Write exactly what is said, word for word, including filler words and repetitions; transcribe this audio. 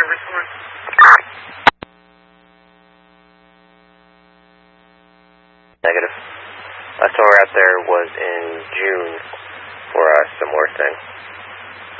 respond. Negative. Last time we were out there was in June for a similar thing.